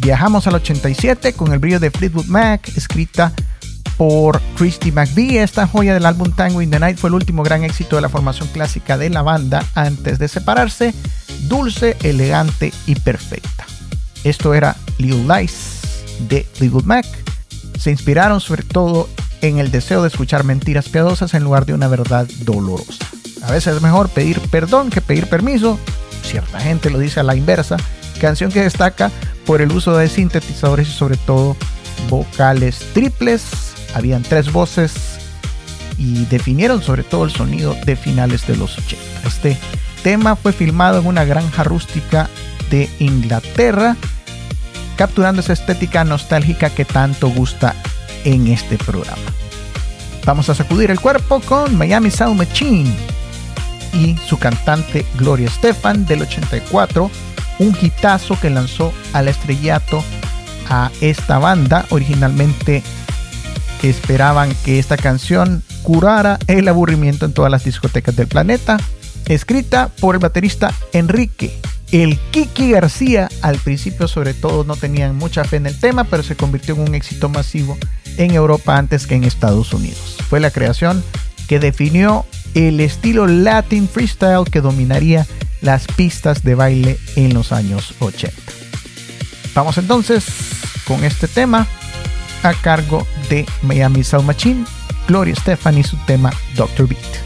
Viajamos al 87 con El brillo de Fleetwood Mac, escrita por Christy McVie. Esta joya del álbum Tango in the Night fue el último gran éxito de la formación clásica de la banda antes de separarse. Dulce, elegante y perfecta. Esto era Little Lies de Fleetwood Mac. Se inspiraron sobre todo en el deseo de escuchar mentiras piadosas en lugar de una verdad dolorosa. A veces es mejor pedir perdón que pedir permiso. Cierta gente lo dice a la inversa. Canción que destaca por el uso de sintetizadores y sobre todo vocales triples. Habían 3 voces y definieron sobre todo el sonido de finales de los 80. Este tema fue filmado en una granja rústica de Inglaterra, capturando esa estética nostálgica que tanto gusta en este programa. Vamos a sacudir el cuerpo con Miami Sound Machine y su cantante Gloria Estefan del 84, un hitazo que lanzó al estrellato a esta banda. Originalmente esperaban que esta canción curara el aburrimiento en todas las discotecas del planeta. Escrita por el baterista Enrique El Kiki García. Al principio sobre todo no tenían mucha fe en el tema, pero se convirtió en un éxito masivo en Europa antes que en Estados Unidos. Fue la creación que definió el estilo Latin Freestyle que dominaría las pistas de baile en los años 80. Vamos entonces con este tema a cargo de Miami Sound Machine, Gloria Estefan y su tema Dr. Beat.